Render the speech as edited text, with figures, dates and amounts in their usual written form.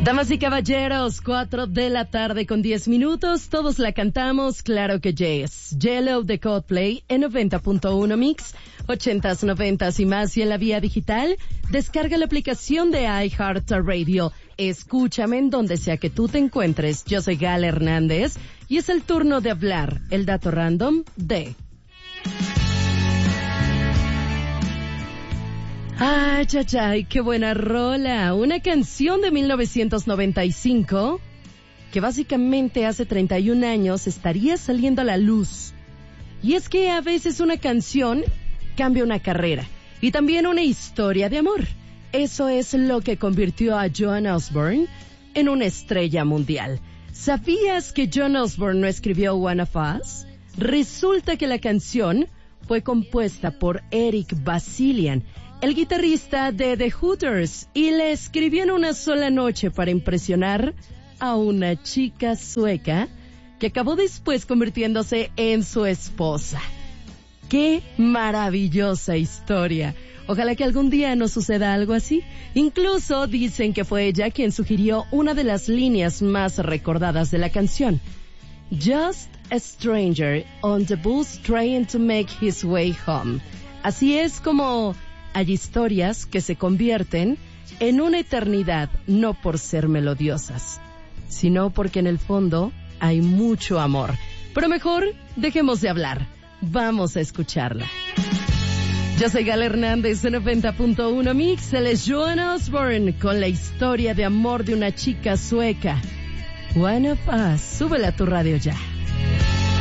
Damas y caballeros, 4 de la tarde con 10 minutos, todos la cantamos, claro que yes. Yellow de Coldplay en 90.1 Mix, 80s, 90s y más, y en la vía digital, descarga la aplicación de iHeartRadio. Escúchame en donde sea que tú te encuentres. Yo soy Gala Hernández y es el turno de hablar el dato random de... ¡Ay, chachay! ¡Qué buena rola! Una canción de 1995 que básicamente hace 31 años estaría saliendo a la luz. Y es que a veces una canción cambia una carrera y también una historia de amor. Eso es lo que convirtió a Joan Osborne en una estrella mundial. ¿Sabías que Joan Osborne no escribió One of Us? Resulta que la canción fue compuesta por Eric Basilian, el guitarrista de The Hooters, y la escribió en una sola noche para impresionar a una chica sueca que acabó después convirtiéndose en su esposa. ¡Qué maravillosa historia! Ojalá que algún día nos suceda algo así. Incluso dicen que fue ella quien sugirió una de las líneas más recordadas de la canción. Just a stranger on the bus trying to make his way home. Así es como hay historias que se convierten en una eternidad, no por ser melodiosas, sino porque en el fondo hay mucho amor. Pero mejor dejemos de hablar. Vamos a escucharla. Yo soy Gala Hernández de 90.1 Mix. Él es Joan Osborne con la historia de amor de una chica sueca. One of Us. Súbela a tu radio ya.